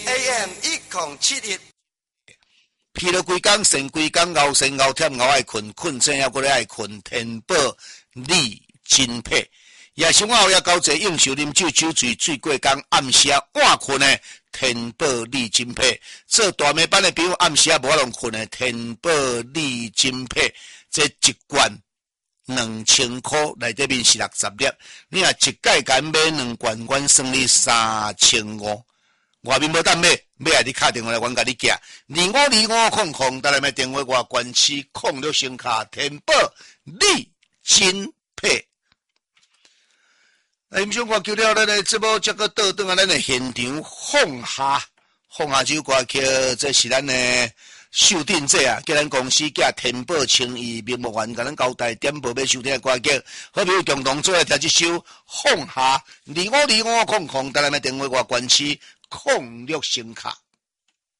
AM 1071。 疲劳规工，神规工，熬神熬忝，熬爱困，困醒还搁咧爱困。天宝利金配，夜生活也交济应酬啉酒，酒醉醉过工，暗时晚困的天宝利金配。做大暝班的朋友暗时无法通困的天宝利金配，这一罐2000块，内底面是60粒。你若一届敢买2罐，阮算你3500。外面无当买，买来你打电话来，阮甲你寄。252500，带来买电话外关市06声卡天宝利金配。音响歌曲了，咱的节目这个倒转啊，咱的现场放下首歌曲，这是咱的秀定者啊，叫咱公司叫天宝青衣名目员，甲咱交代点播要收听的歌曲，好朋友共同做来听这首放下252500，带来买电话外关市06声卡。